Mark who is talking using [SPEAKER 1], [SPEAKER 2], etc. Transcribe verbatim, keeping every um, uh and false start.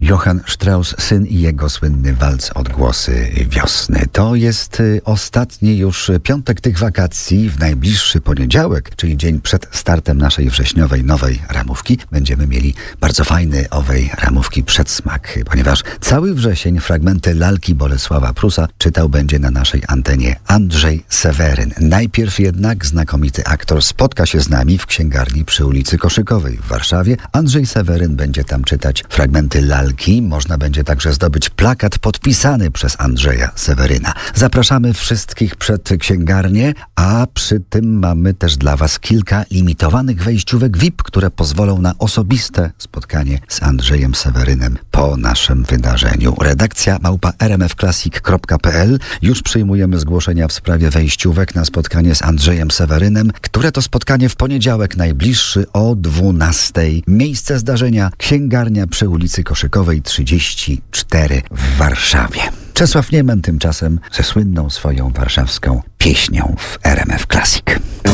[SPEAKER 1] Johann Strauss, Syn i jego słynny walc Odgłosy wiosny. To jest ostatni już piątek tych wakacji. W najbliższy poniedziałek, czyli dzień przed startem naszej wrześniowej nowej ramówki, będziemy mieli bardzo fajny owej ramówki przedsmak, ponieważ cały wrzesień fragmenty lalki Bolesława Prusa czytał będzie na naszej antenie Andrzej Seweryn. Najpierw jednak znakomity aktor spotka się z nami w księgarni przy ulicy Koszykowej w Warszawie. Andrzej Seweryn będzie tam czytać fragmenty lalki. Można będzie także zdobyć plakat podpisany przez Andrzeja Seweryna. Zapraszamy wszystkich przed księgarnię, a przy tym mamy też dla Was kilka limitowanych wejściówek V I P, które pozwolą na osobiste spotkanie z Andrzejem Sewerynem po naszym wydarzeniu. Redakcja małpa r m f classic kropka p l. Już przyjmujemy zgłoszenia w sprawie wejściówek na spotkanie z Andrzejem Sewerynem, które to spotkanie w poniedziałek najbliższy o dwunastej. Miejsce zdarzenia: księgarnia przy ulicy Koszykowej trzydzieści cztery w Warszawie. Czesław Niemen tymczasem ze słynną swoją warszawską pieśnią w R M F Classic.